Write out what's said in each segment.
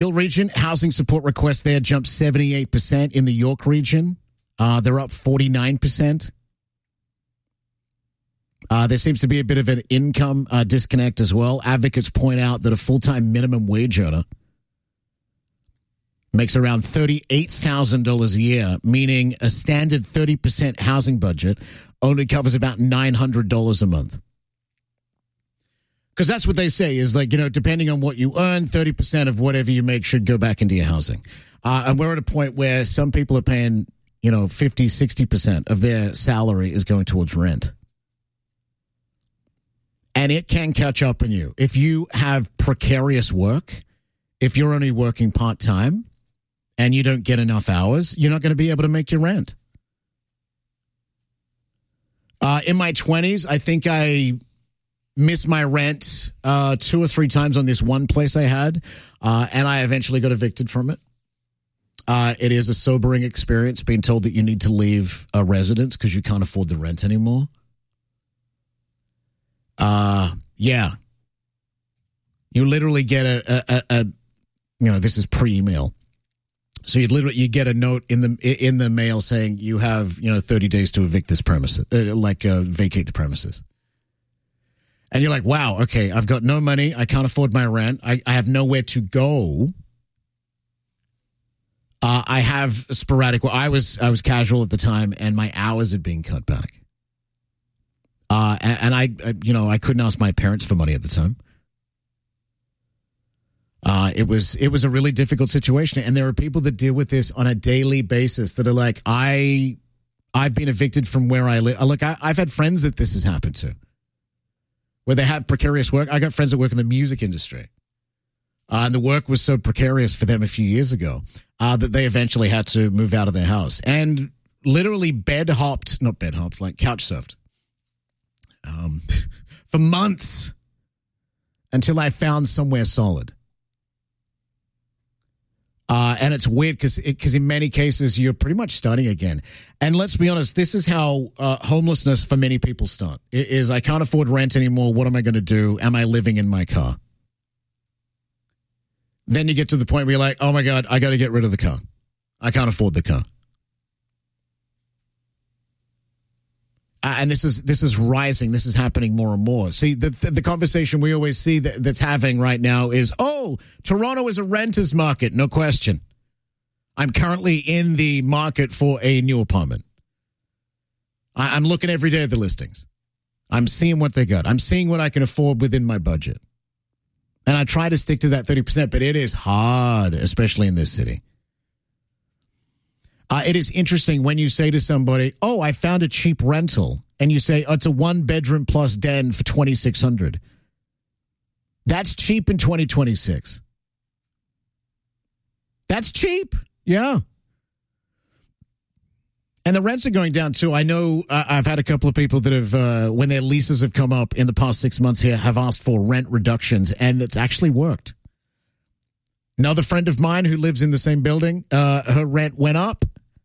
Hill region, housing support requests there jumped 78%. In the York region, they're up 49%. There seems to be a bit of an income disconnect as well. Advocates point out that a full-time minimum wage earner makes around $38,000 a year, meaning a standard 30% housing budget only covers about $900 a month. Because that's what they say is like, depending on what you earn, 30% of whatever you make should go back into your housing. And we're at a point where some people are paying, 50, 60% of their salary is going towards rent. And it can catch up on you. If you have precarious work, if you're only working part-time and you don't get enough hours, you're not going to be able to make your rent. In my 20s, I think I missed my rent 2 or 3 times on this one place I had, and I eventually got evicted from it. It is a sobering experience being told that you need to leave a residence because you can't afford the rent anymore. Yeah. You literally get this is pre-email. So you get a note in the mail saying you have, 30 days to evict this premises, vacate the premises. And you're like, wow, okay, I've got no money. I can't afford my rent. I have nowhere to go. I have sporadic. Well, I was casual at the time and my hours had been cut back. And I couldn't ask my parents for money at the time. It was a really difficult situation. And there are people that deal with this on a daily basis that are like, I've been evicted from where I live. Look, I've had friends that this has happened to, where they have precarious work. I got friends that work in the music industry. And the work was so precarious for them a few years ago that they eventually had to move out of their house and literally couch surfed. For months until I found somewhere solid. And it's weird because in many cases you're pretty much starting again. And let's be honest, this is how homelessness for many people start. It is, I can't afford rent anymore. What am I going to do? Am I living in my car? Then you get to the point where you're like, oh my God, I got to get rid of the car. I can't afford the car. And this is rising. This is happening more and more. See, the conversation we always see that's having right now is, oh, Toronto is a renter's market. No question. I'm currently in the market for a new apartment. I'm looking every day at the listings. I'm seeing what they got. I'm seeing what I can afford within my budget. And I try to stick to that 30%, but it is hard, especially in this city. It is interesting when you say to somebody, oh, I found a cheap rental. And you say, oh, it's a 1-bedroom plus den for $2,600. That's cheap in 2026. That's cheap. Yeah. And the rents are going down too. I know I've had a couple of people that have, when their leases have come up in the past 6 months here, have asked for rent reductions, and it's actually worked. Another friend of mine who lives in the same building, her rent went up.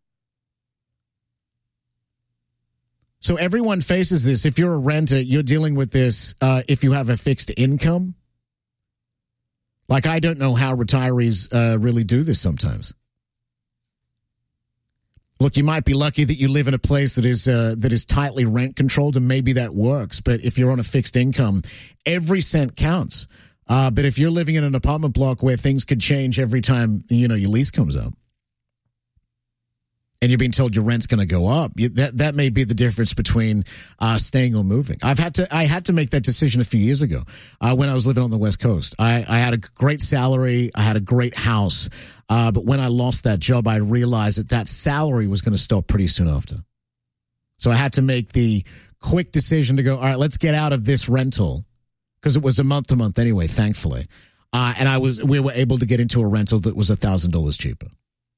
So everyone faces this. If you're a renter, you're dealing with this if you have a fixed income. Like, I don't know how retirees really do this sometimes. Look, you might be lucky that you live in a place that is tightly rent controlled, and maybe that works. But if you're on a fixed income, every cent counts. But if you're living in an apartment block where things could change every time, your lease comes up, and you're being told your rent's going to go up, that may be the difference between staying or moving. I had to make that decision a few years ago when I was living on the West Coast. I had a great salary. I had a great house. But when I lost that job, I realized that salary was going to stop pretty soon after. So I had to make the quick decision to go, all right, let's get out of this rental, because it was a month to month anyway, thankfully. And we were able to get into a rental that was $1,000 cheaper.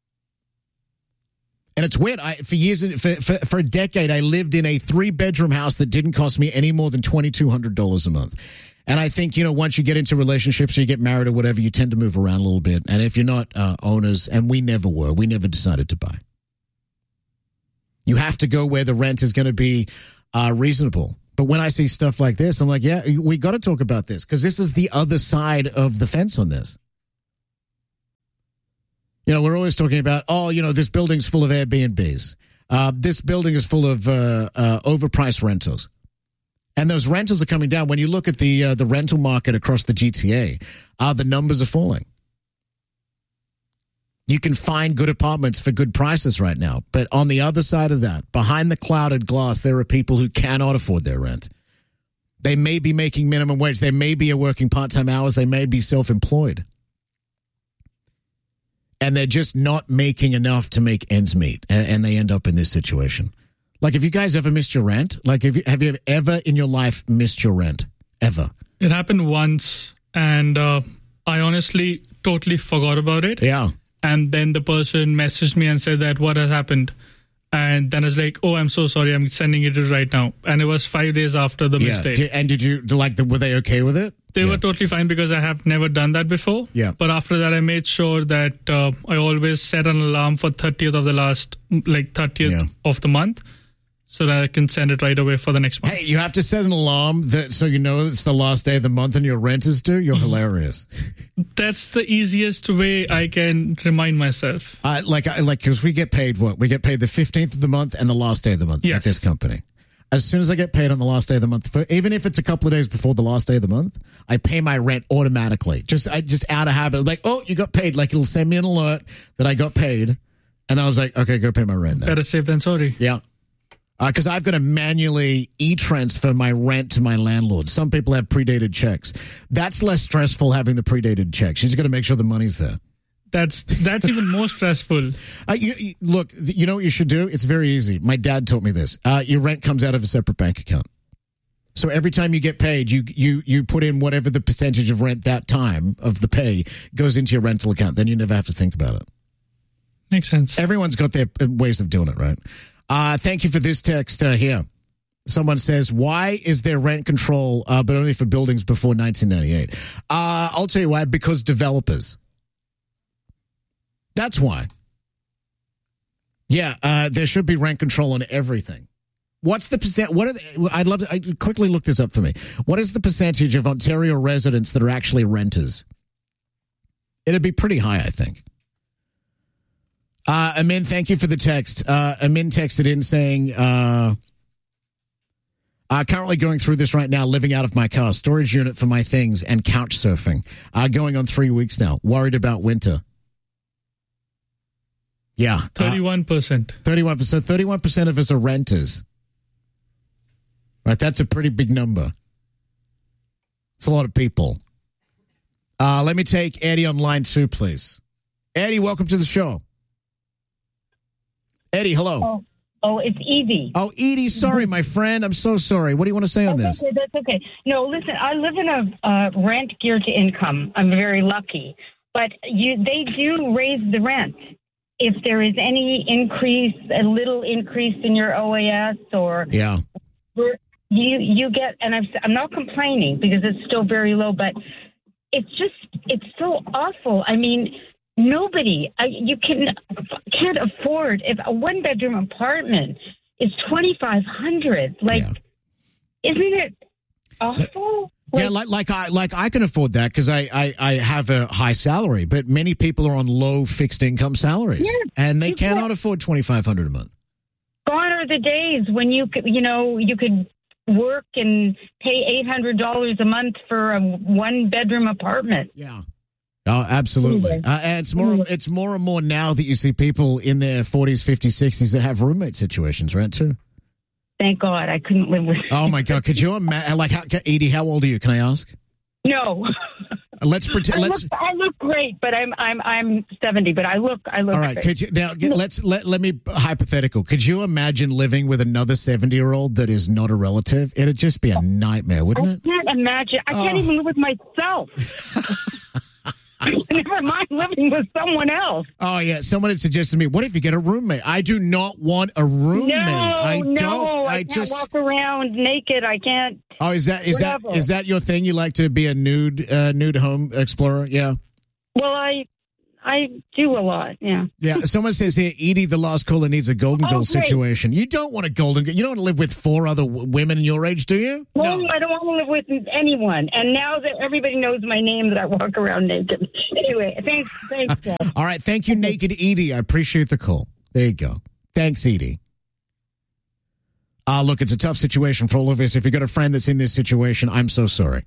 And it's weird. For a decade, I lived in a 3-bedroom house that didn't cost me any more than $2,200 a month. And I think, once you get into relationships or you get married or whatever, you tend to move around a little bit. And if you're not owners, and we never were, we never decided to buy. You have to go where the rent is going to be reasonable. But when I see stuff like this, I'm like, yeah, we got to talk about this, because this is the other side of the fence on this. You know, we're always talking about, this building's full of Airbnbs. This building is full of overpriced rentals. And those rentals are coming down. When you look at the rental market across the GTA, the numbers are falling. You can find good apartments for good prices right now. But on the other side of that, behind the clouded glass, there are people who cannot afford their rent. They may be making minimum wage. They may be working part-time hours. They may be self-employed. And they're just not making enough to make ends meet. And they end up in this situation. Like, have you guys ever missed your rent? Like, have you ever in your life missed your rent? Ever? It happened once. And I honestly totally forgot about it. Yeah. And then the person messaged me and said that what has happened. And then I was like, oh, I'm so sorry. I'm sending it right now. And it was 5 days after the mistake. And were they okay with it? They were totally fine because I have never done that before. Yeah. But after that, I made sure that I always set an alarm for 30th of the month. So that I can send it right away for the next month. Hey, you have to set an alarm so you know it's the last day of the month and your rent is due? You're hilarious. That's the easiest way I can remind myself. Because we get paid what? We get paid the 15th of the month and the last day of the month at this company. As soon as I get paid on the last day of the month, even if it's a couple of days before the last day of the month, I pay my rent automatically. Just out of habit. Like, oh, you got paid. Like, it'll send me an alert that I got paid. And then I was like, okay, go pay my rent now. Better safe than sorry. Yeah. Because I've got to manually e-transfer my rent to my landlord. Some people have predated checks. That's less stressful having the predated checks. You just got to make sure the money's there. That's even more stressful. Look, you know what you should do? It's very easy. My dad taught me this. Your rent comes out of a separate bank account. So every time you get paid, you put in whatever the percentage of rent that time of the pay goes into your rental account. Then you never have to think about it. Makes sense. Everyone's got their ways of doing it, right? Thank you for this text here. Someone says, why is there rent control, but only for buildings before 1998? I'll tell you why. Because developers. That's why. Yeah, there should be rent control on everything. What's the percent? I'd quickly look this up for me. What is the percentage of Ontario residents that are actually renters? It'd be pretty high, I think. Amin, thank you for the text. Amin texted in saying, currently going through this right now, living out of my car, storage unit for my things, and couch surfing. Going on 3 weeks now. Worried about winter. Yeah. 31%. 31%. 31% of us are renters. Right, that's a pretty big number. It's a lot of people. Let me take Eddie on line 2, please. Eddie, welcome to the show. Eddie, hello. Oh, it's Edie. Oh, Edie, sorry, my friend. I'm so sorry. What do you want to say on this? Okay, that's okay. No, listen, I live in a rent geared to income. I'm very lucky. But they do raise the rent. If there is any increase, a little increase in your OAS or... Yeah. You get, and I'm not complaining because it's still very low, but it's so awful. I mean... Nobody, you can't afford if a 1-bedroom apartment is $2,500. Isn't it awful? I can afford that because I have a high salary, but many people are on low fixed income salaries, and they cannot afford $2,500 a month. Gone are the days when you could work and pay $800 a month for a 1-bedroom apartment. Yeah. Oh, absolutely. And it's more and more now that you see people in their 40s, 50s, 60s that have roommate situations, right, too? Thank God I couldn't live with. Oh, my God. Could you imagine? Edie, how old are you? Can I ask? No. Let's pretend. I look great, but I'm 70. But I look. All right. Great. Could you now? Let me hypothetical. Could you imagine living with another 70-year-old that is not a relative? It'd just be a nightmare, wouldn't it? I can't imagine. I can't even live with myself. Never mind living with someone else. Oh, yeah. Someone had suggested to me, what if you get a roommate? I do not want a roommate. I can't walk around naked. I can't. Oh, is that your thing? You like to be a nude home explorer? Yeah. Well, I do a lot. Yeah. Yeah. Someone says here, Edie, the last caller, needs a golden girl situation. You don't want a golden girl. You don't want to live with 4 other women your age, do you? Well, no. I don't want to live with anyone. And now that everybody knows my name, that I walk around naked. Anyway, thanks. All right. Thank you, Naked Edie. I appreciate the call. There you go. Thanks, Edie. Look, it's a tough situation for all of us. If you've got a friend that's in this situation, I'm so sorry.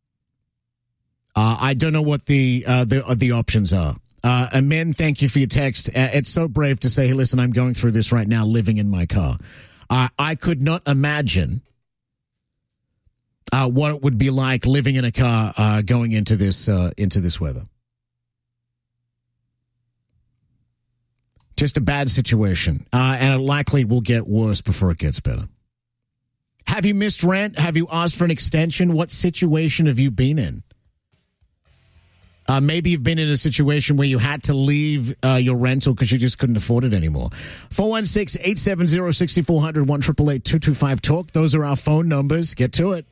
I don't know what the options are. And men, thank you for your text. It's so brave to say, hey, listen, I'm going through this right now, living in my car. I could not imagine what it would be like living in a car going into this weather. Just a bad situation. And it likely will get worse before it gets better. Have you missed rent? Have you asked for an extension? What situation have you been in? Maybe you've been in a situation where you had to leave your rental because you just couldn't afford it anymore. 416-870-6400, 1-888-225-TALK. Those are our phone numbers. Get to it.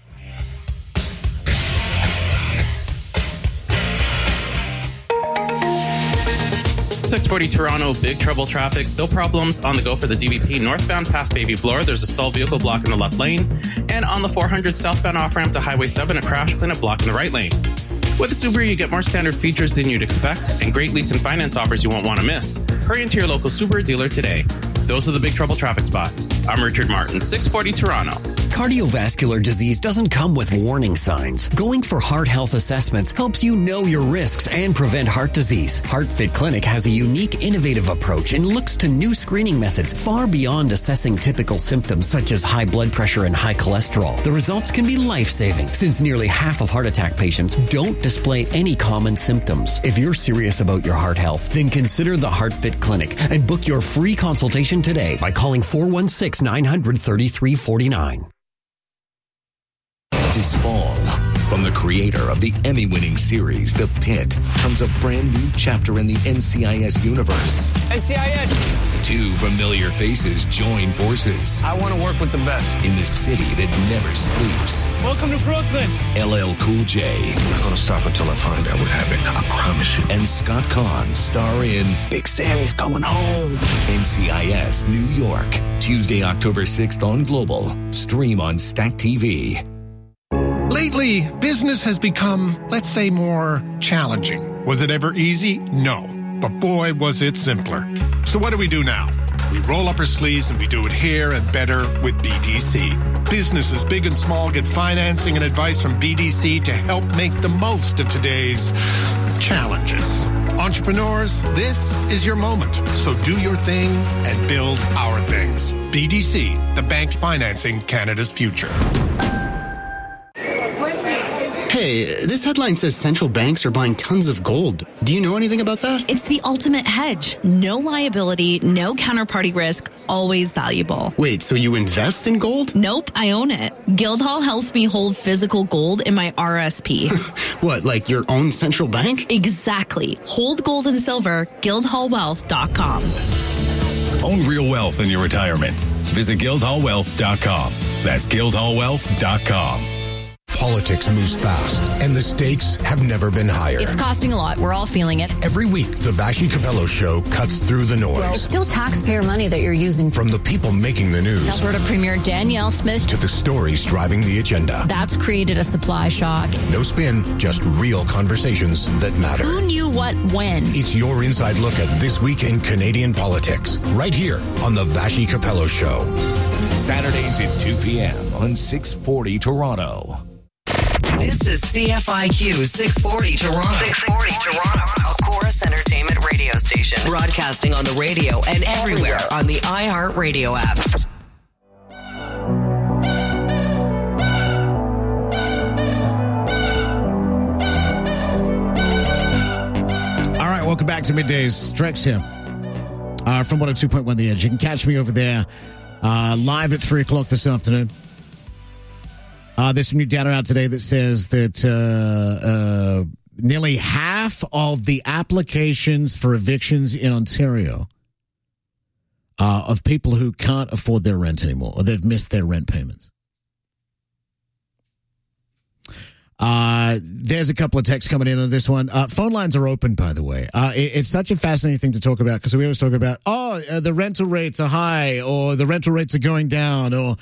.640 Toronto, big trouble traffic. Still problems on the go for the DVP northbound past Baby Bloor. There's a stalled vehicle block in the left lane. And on the 400 southbound off-ramp to Highway 7, a crash cleanup block in the right lane. With a Subaru, you get more standard features than you'd expect and great lease and finance offers you won't want to miss. Hurry into your local Subaru dealer today. Those are the big trouble traffic spots. I'm Richard Martin, 640 Toronto. Cardiovascular disease doesn't come with warning signs. Going for heart health assessments helps you know your risks and prevent heart disease. HeartFit Clinic has a unique, innovative approach and looks to new screening methods far beyond assessing typical symptoms such as high blood pressure and high cholesterol. The results can be life-saving since nearly half of heart attack patients don't display any common symptoms. If you're serious about your heart health, then consider the HeartFit Clinic and book your free consultation today by calling 416-900-3349. This fall, from the creator of the Emmy-winning series The Pit, comes a brand new chapter in the NCIS universe. NCIS! 2 familiar faces join forces. I want to work with the best. In the city that never sleeps. Welcome to Brooklyn! LL Cool J. I'm not going to stop until I find out what happened. I promise you. And Scott Conn star in Big Sammy's coming home. NCIS New York. Tuesday, October 6th on Global. Stream on Stack TV. Lately, business has become, let's say, more challenging. Was it ever easy? No. But boy, was it simpler. So what do we do now? We roll up our sleeves and we do it here and better with BDC. Businesses big and small get financing and advice from BDC to help make the most of today's challenges. Entrepreneurs, this is your moment. So do your thing and build our things. BDC, the bank financing Canada's future. Hey, this headline says central banks are buying tons of gold. Do you know anything about that? It's the ultimate hedge. No liability, no counterparty risk, always valuable. Wait, so you invest in gold? Nope, I own it. Guildhall helps me hold physical gold in my RSP. What, like your own central bank? Exactly. Hold gold and silver, guildhallwealth.com. Own real wealth in your retirement. Visit guildhallwealth.com. That's guildhallwealth.com. Politics moves fast, and the stakes have never been higher. It's costing a lot. We're all feeling it. Every week, the Vassy Capello Show cuts through the noise. Well, it's still taxpayer money that you're using. From the people making the news. Alberta Premier Danielle Smith. To the stories driving the agenda. That's created a supply shock. No spin, just real conversations that matter. Who knew what when? It's your inside look at this week in Canadian politics. Right here on the Vassy Capello Show. Saturdays at 2 p.m. on 640 Toronto. This is CFIQ 640 Toronto. 640 Toronto. A Chorus Entertainment radio station. Broadcasting on the radio and everywhere on the iHeartRadio app. All right, welcome back to Middays. Drex here from 102.1 The Edge. You can catch me over there live at 3 o'clock this afternoon. There's some new data out today that says that nearly half of the applications for evictions in Ontario of people who can't afford their rent anymore, or they've missed their rent payments. There's a couple of texts coming in on this one. Phone lines are open, by the way. It's such a fascinating thing to talk about because we always talk about, the rental rates are high or the rental rates are going down or,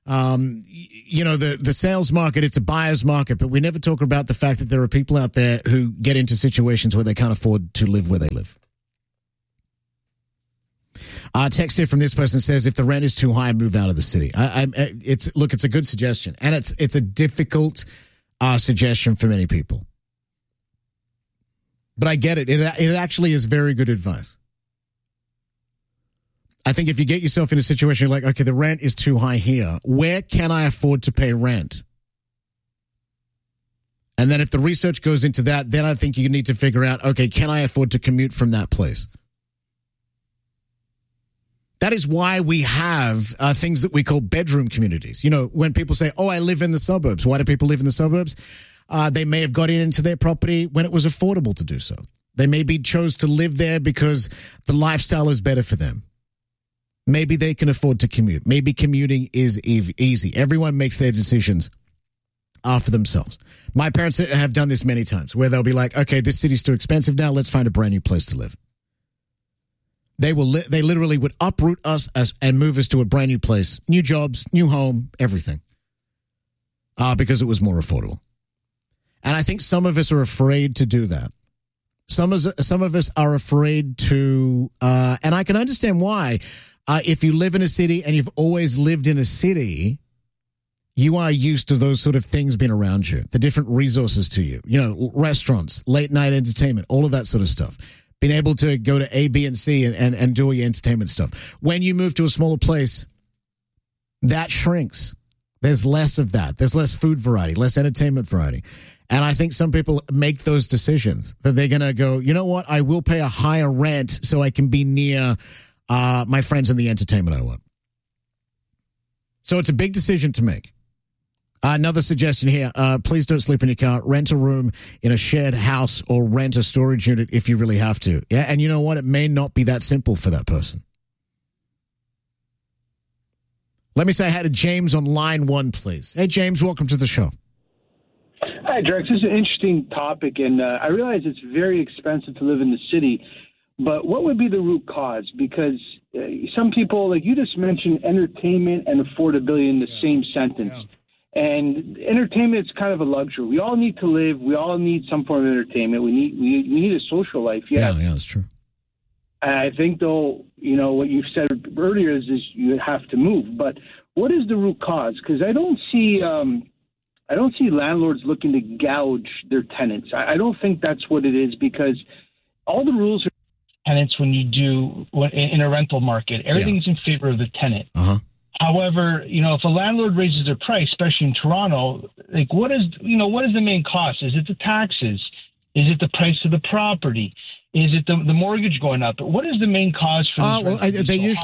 the sales market, it's a buyer's market. But we never talk about the fact that there are people out there who get into situations where they can't afford to live where they live. Text here from this person says, if the rent is too high, move out of the city. It's a good suggestion. And it's a difficult suggestion for many people. But I get it. It actually is very good advice. I think if you get yourself in a situation like, okay, the rent is too high here, where can I afford to pay rent? And then if the research goes into that, then I think you need to figure out, okay, can I afford to commute from that place? That is why we have things that we call bedroom communities. When people say, I live in the suburbs. Why do people live in the suburbs? They may have got into their property when it was affordable to do so. They maybe chose to live there because the lifestyle is better for them. Maybe they can afford to commute. Maybe commuting is easy. Everyone makes their decisions for themselves. My parents have done this many times where they'll be like, okay, this city's too expensive now. Let's find a brand new place to live. They literally would uproot us and move us to a brand new place, new jobs, new home, everything, because it was more affordable. And I think some of us are afraid to do that. Some of us are afraid to, and I can understand why. If you live in a city and you've always lived in a city, you are used to those sort of things being around you, the different resources to you, restaurants, late night entertainment, all of that sort of stuff. Being able to go to A, B, and C and do all your entertainment stuff. When you move to a smaller place, that shrinks. There's less of that. There's less food variety, less entertainment variety. And I think some people make those decisions that they're going to go, you know what, I will pay a higher rent so I can be near my friends and the entertainment I want. So it's a big decision to make. Another suggestion here, please don't sleep in your car. Rent a room in a shared house or rent a storage unit if you really have to. Yeah, and you know what? It may not be that simple for that person. Let me say hi to James on line 1, please. Hey, James, welcome to the show. Hi, Drex. This is an interesting topic, and I realize it's very expensive to live in the city, but what would be the root cause? Because some people, like you just mentioned, entertainment and affordability in the same sentence. Yeah. And entertainment is kind of a luxury. We all need to live. We all need some form of entertainment. We need a social life. Yeah, that's true. And I think, though, what you've said earlier is you have to move. But what is the root cause? Because I don't see landlords looking to gouge their tenants. I don't think that's what it is, because all the rules are tenants when you do in a rental market. Everything's in favor of the tenant. Uh-huh. However, if a landlord raises their price, especially in Toronto, like what is the main cost? Is it the taxes? Is it the price of the property? Is it the mortgage going up? What is the main cause for this?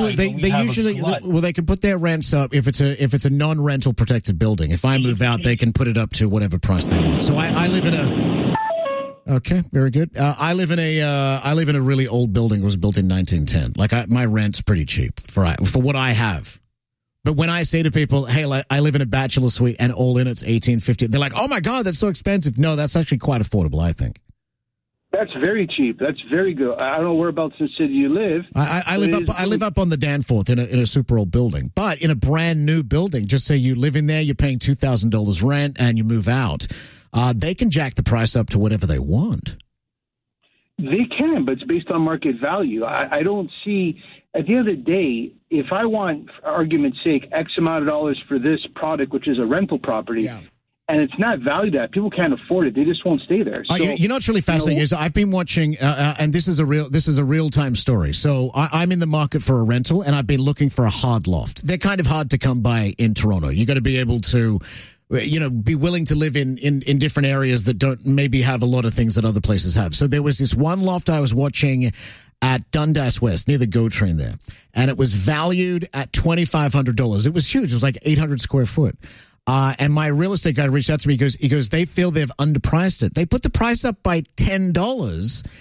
They can put their rents up if it's a non-rental protected building. If I move out, they can put it up to whatever price they want. So I live in a. Okay, very good. I live in a really old building. It was built in 1910. Like my rent's pretty cheap for what I have. But when I say to people, hey, I live in a bachelor suite and all in it's $1,850, they're like, oh my God, that's so expensive. No, that's actually quite affordable, I think. That's very cheap. That's very good. I don't know whereabouts in the city you live. I live up on the Danforth in a super old building, but in a brand new building. Just say you live in there, you're paying $2,000 rent, and you move out. They can jack the price up to whatever they want. They can, but it's based on market value. I don't see. At the end of the day, if I want, for argument's sake, X amount of dollars for this product, which is a rental property, and it's not valued at, people can't afford it. They just won't stay there. So, you know what's really fascinating is I've been watching, and this is a real time story. So I'm in the market for a rental, and I've been looking for a hard loft. They're kind of hard to come by in Toronto. You got to be able to, be willing to live in different areas that don't maybe have a lot of things that other places have. So there was this one loft I was watching at Dundas West, near the GO train there. And it was valued at $2,500. It was huge. It was like 800 square foot. And my real estate guy reached out to me. He goes, they feel they've underpriced it. They put the price up by $10.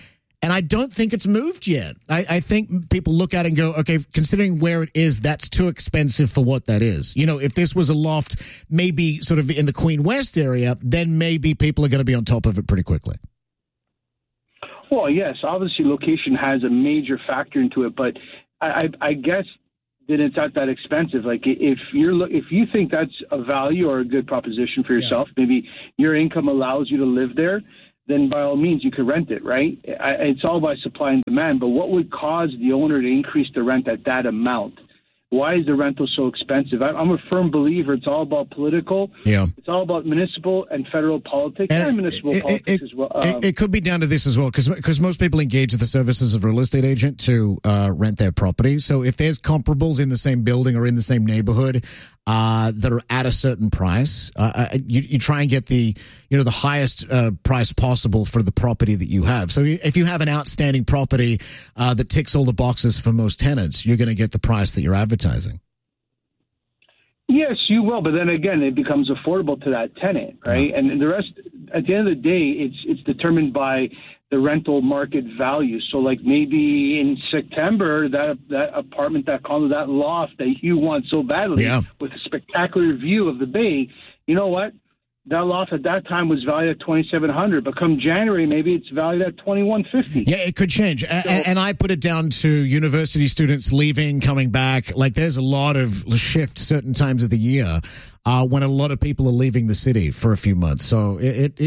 And I don't think it's moved yet. I think people look at it and go, okay, considering where it is, that's too expensive for what that is. You know, if this was a loft, maybe sort of in the Queen West area, then maybe people are going to be on top of it pretty quickly. Well, yes, obviously location has a major factor into it, but I guess that it's not that expensive. Like if you think that's a value or a good proposition for yourself, maybe your income allows you to live there, then by all means you could rent it, right? It's all by supply and demand. But what would cause the owner to increase the rent at that amount? Why is the rental so expensive? I'm a firm believer it's all about political. Yeah. It's all about municipal and federal politics and municipal politics as well. It could be down to this as well, because most people engage the services of a real estate agent to rent their property. So if there's comparables in the same building or in the same neighborhood that are at a certain price, you try and get the highest price possible for the property that you have. So if you have an outstanding property that ticks all the boxes for most tenants, you're going to get the price that you're advertising. Yes, you will, but then again, it becomes affordable to that tenant, right? Yeah. And the rest, at the end of the day, it's determined by the rental market value. So, like maybe in September, that apartment, that condo, that loft that you want so badly, with a spectacular view of the bay, you know what? That loft at that time was valued at $2,700, but come January, maybe it's valued at $2,150. Yeah, it could change. And I put it down to university students leaving, coming back. Like, there's a lot of shift certain times of the year when a lot of people are leaving the city for a few months. So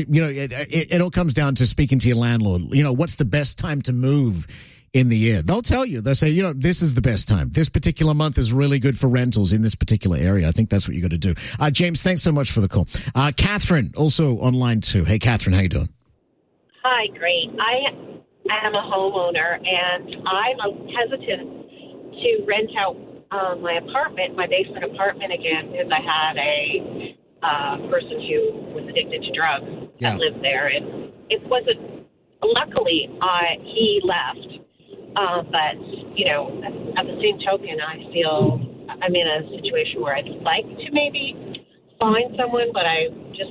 it all comes down to speaking to your landlord. You know, what's the best time to move in the year? They'll tell you. They'll say, this is the best time. This particular month is really good for rentals in this particular area. I think that's what you got to do. James, thanks so much for the call. Catherine, also online too. Hey, Catherine, how you doing? Hi, great. I am a homeowner, and I'm hesitant to rent out my basement apartment again, because I had a person who was addicted to drugs that lived there, and it wasn't. Luckily, he left. But, at the same token, I feel I'm in a situation where I'd like to maybe find someone, but I just,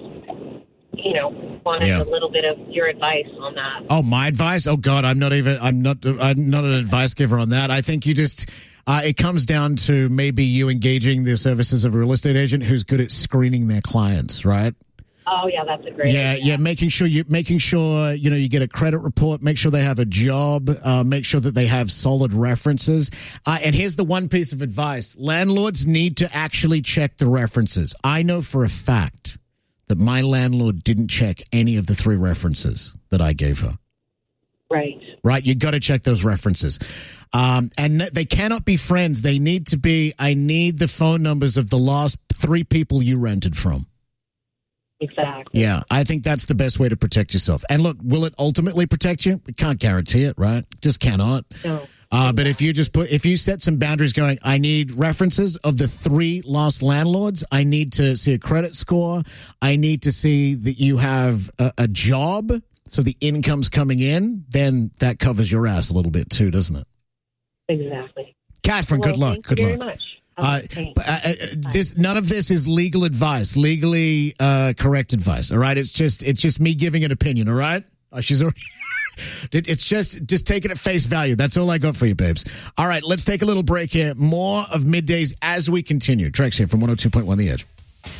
wanted a little bit of your advice on that. Oh, my advice? Oh, God, I'm not an advice giver on that. I think you just, it comes down to maybe you engaging the services of a real estate agent who's good at screening their clients, right? Oh, yeah, that's a great idea. Yeah, making sure you get a credit report, make sure they have a job, make sure that they have solid references. And here's the one piece of advice. Landlords need to actually check the references. I know for a fact that my landlord didn't check any of the 3 references that I gave her. Right. Right, you got to check those references. And they cannot be friends. They need to be, I need the phone numbers of the last 3 people you rented from. Exactly. Yeah, I think that's the best way to protect yourself. And look, will it ultimately protect you? We can't guarantee it, right? Just cannot. No. But if you set some boundaries going, I need references of the 3 lost landlords. I need to see a credit score. I need to see that you have a job, so the income's coming in. Then that covers your ass a little bit too, doesn't it? Exactly. Catherine, good luck. Thank you very much. None of this is legal advice, legally correct advice. All right, it's just me giving an opinion. All right, she's already. It's just taking it face value. That's all I got for you, babes. All right, let's take a little break here. More of Middays as we continue. Trex here from 102.1 The Edge.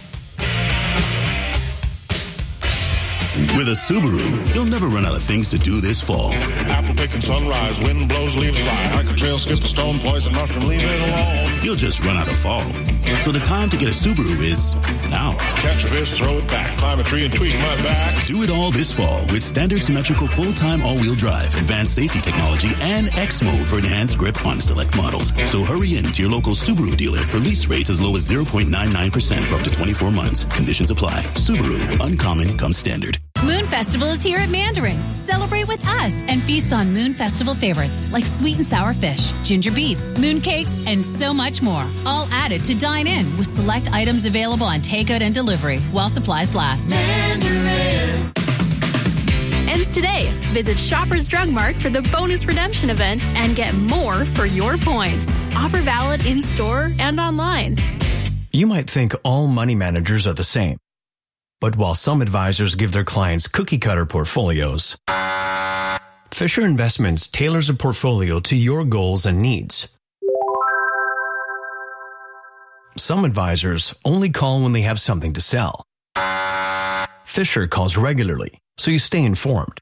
With a Subaru, you'll never run out of things to do this fall. Apple picking sunrise, wind blows, leaves fly. Hike a trail, skip a stone, poison mushroom, leave it alone. You'll just run out of fall. So the time to get a Subaru is now. Catch a fish, throw it back, climb a tree and tweak my back. Do it all this fall with standard symmetrical full-time all-wheel drive, advanced safety technology, and X mode for enhanced grip on select models. So hurry in to your local Subaru dealer for lease rates as low as 0.99% for up to 24 months. Conditions apply. Subaru, uncommon comes standard. Moon Festival is here at Mandarin. Celebrate with us and feast on Moon Festival favorites like sweet and sour fish, ginger beef, moon cakes, and so much more. All added to dine in with select items available on takeout and delivery while supplies last. Mandarin. Ends today. Visit Shoppers Drug Mart for the bonus redemption event and get more for your points. Offer valid in-store and online. You might think all money managers are the same. But while some advisors give their clients cookie-cutter portfolios, Fisher Investments tailors a portfolio to your goals and needs. Some advisors only call when they have something to sell. Fisher calls regularly, so you stay informed.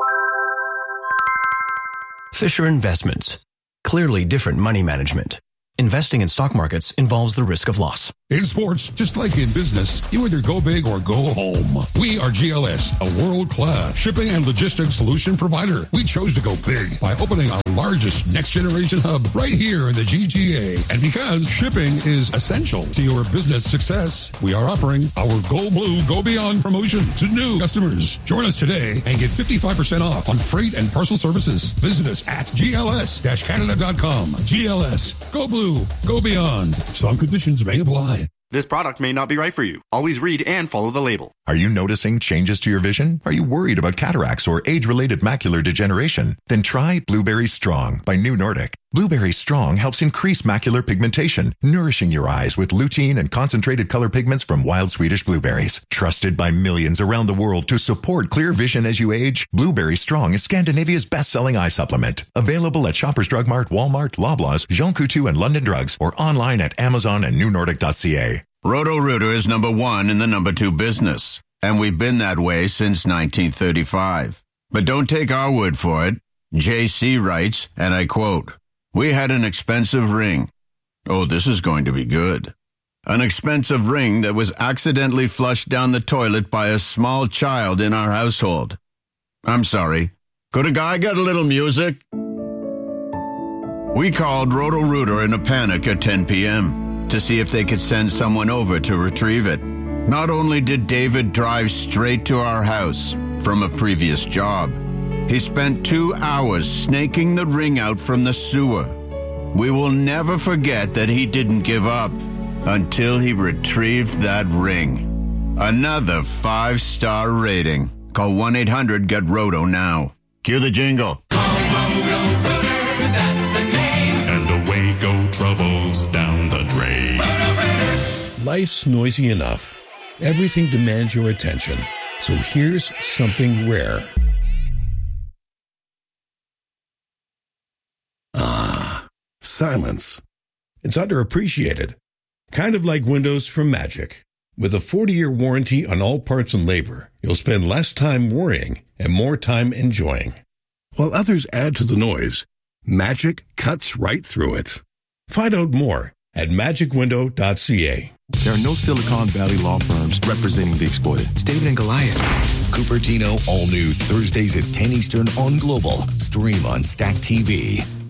Fisher Investments. Clearly different money management. Investing in stock markets involves the risk of loss. In sports, just like in business, you either go big or go home. We are GLS, a world-class shipping and logistics solution provider. We chose to go big by opening our largest next-generation hub right here in the GTA. And because shipping is essential to your business success, we are offering our Go Blue, Go Beyond promotion to new customers. Join us today and get 55% off on freight and parcel services. Visit us at gls-canada.com. GLS, Go Blue, Go Beyond. Some conditions may apply. This product may not be right for you. Always read and follow the label. Are you noticing changes to your vision? Are you worried about cataracts or age-related macular degeneration? Then try Blueberry Strong by New Nordic. Blueberry Strong helps increase macular pigmentation, nourishing your eyes with lutein and concentrated color pigments from wild Swedish blueberries. Trusted by millions around the world to support clear vision as you age, Blueberry Strong is Scandinavia's best-selling eye supplement. Available at Shoppers Drug Mart, Walmart, Loblaws, Jean Coutu, and London Drugs, or online at Amazon and newnordic.ca. Roto-Rooter is number one in the number two business, and we've been that way since 1935. But don't take our word for it. JC writes, and I quote, "We had an expensive ring. Oh, this is going to be good. An expensive ring that was accidentally flushed down the toilet by a small child in our household. I'm sorry. Could a guy get a little music?" We called Roto-Rooter in a panic at 10 p.m. to see if they could send someone over to retrieve it. Not only did David drive straight to our house from a previous job, he spent 2 hours snaking the ring out from the sewer. We will never forget that he didn't give up until he retrieved that ring. Another 5-star rating. Call 1-800-GET-ROTO now. Cue the jingle. And away go troubles down the drain. Life's noisy enough. Everything demands your attention. So here's something rare. Silence. It's underappreciated. Kind of like windows from Magic. With a 40-year warranty on all parts and labor, you'll spend less time worrying and more time enjoying. While others add to the noise, Magic cuts right through it. Find out more at magicwindow.ca. There are no Silicon Valley law firms representing the exploited. It's David and Goliath. Cupertino, all new Thursdays at 10 Eastern on Global. Stream on Stack TV.